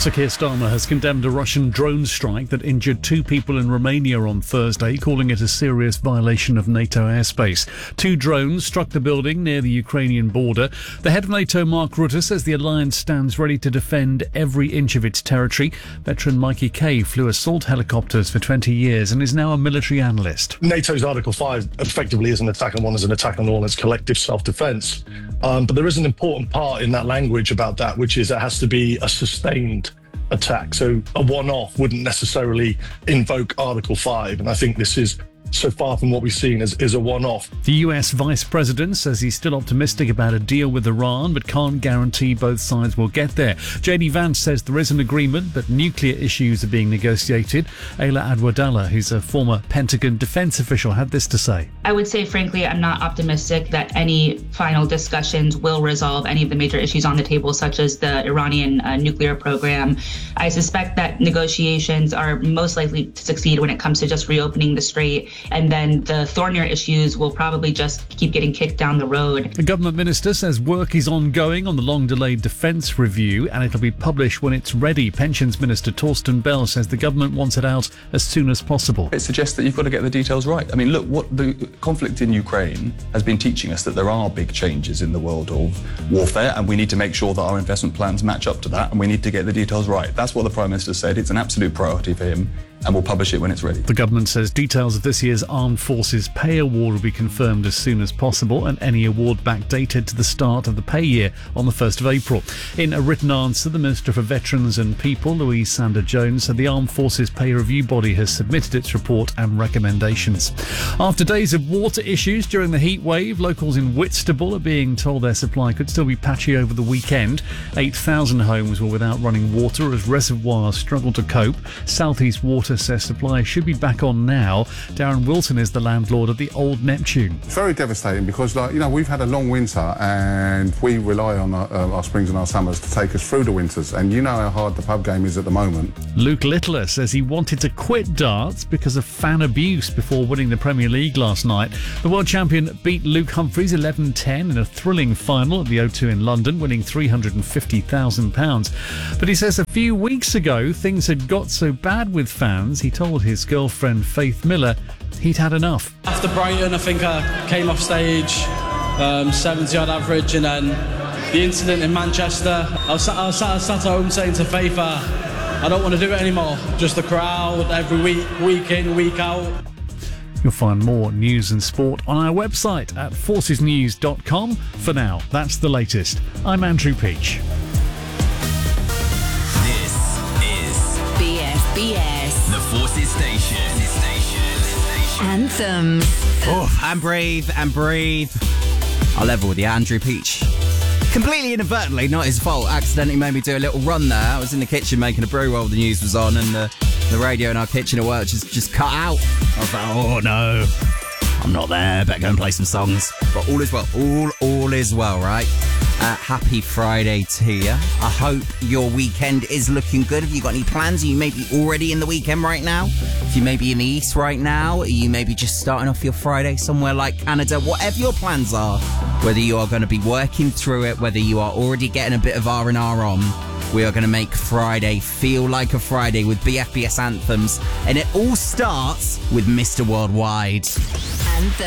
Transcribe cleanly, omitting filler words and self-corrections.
Sir Keir Starmer has condemned a Russian drone strike that injured 2 people in Romania on Thursday, calling it a serious violation of NATO airspace. 2 drones struck the building near the Ukrainian border. The head of NATO, Mark Rutte, says the alliance stands ready to defend every inch of its territory. Veteran Mikey Kay flew assault helicopters for 20 years and is now a military analyst. NATO's Article 5 effectively is an attack on one as an attack on all, and it's collective self-defence. But there is an important part in that language about that, which is it has to be a sustained attack. So a one-off wouldn't necessarily invoke Article 5. And I think this is so far from what we've seen is a one-off. The US Vice President says he's still optimistic about a deal with Iran, but can't guarantee both sides will get there. JD Vance says there is an agreement, but nuclear issues are being negotiated. Ayla Adwadallah, who's a former Pentagon defense official, had this to say. I would say, frankly, I'm not optimistic that any final discussions will resolve any of the major issues on the table, such as the Iranian nuclear program. I suspect that negotiations are most likely to succeed when it comes to just reopening the strait. And then the thornier issues will probably just keep getting kicked down the road. The government minister says work is ongoing on the long-delayed defence review and it'll be published when it's ready. Pensions Minister Torsten Bell says the government wants it out as soon as possible. It suggests that you've got to get the details right. I mean, look, what the conflict in Ukraine has been teaching us, that there are big changes in the world of warfare, and we need to make sure that our investment plans match up to that, and we need to get the details right. That's what the Prime Minister said. It's an absolute priority for him, and we'll publish it when it's ready. The government says details of this year's Armed Forces Pay Award will be confirmed as soon as possible, and any award backdated to the start of the pay year on the 1st of April. In a written answer, the Minister for Veterans and People, Louise Sander-Jones, said the Armed Forces Pay Review Body has submitted its report and recommendations. After days of water issues during the heat wave, locals in Whitstable are being told their supply could still be patchy over the weekend. 8,000 homes were without running water as reservoirs struggled to cope. South East Water says supply should be back on now. Darren Wilson is the landlord of the Old Neptune. It's very devastating because, we've had a long winter and we rely on our springs and our summers to take us through the winters, and you know how hard the pub game is at the moment. Luke Littler says he wanted to quit darts because of fan abuse before winning the Premier League last night. The world champion beat Luke Humphries 11-10 in a thrilling final at the O2 in London, winning £350,000. But he says a few weeks ago things had got so bad with fans, he told his girlfriend Faith Miller he'd had enough. After Brighton, I think I came off stage 70-odd average, and then the incident in Manchester, I was sat at home saying to Faith, I don't want to do it anymore. Just the crowd every week in, week out. You'll find more news and sport on our website at forcesnews.com. For now, that's the latest. I'm Andrew Peach. This is BFBS, the Forces Station. Anthems. Oh, and breathe. I'll level with you, Andrew Peach. Completely inadvertently, not his fault, accidentally made me do a little run there. I was in the kitchen making a brew while the news was on, and the radio in our kitchen at work just cut out. I was like, oh no, I'm not there, better go and play some songs. But all is well, all is well, right? Happy Friday to you. I hope your weekend is looking good. Have you got any plans? Are you maybe already in the weekend right now? If you may be in the east right now, are you maybe just starting off your Friday somewhere like Canada? Whatever your plans are, whether you are going to be working through it, whether you are already getting a bit of R&R on, we are going to make Friday feel like a Friday with BFBS anthems. And it all starts with Mr. Worldwide. Anthem.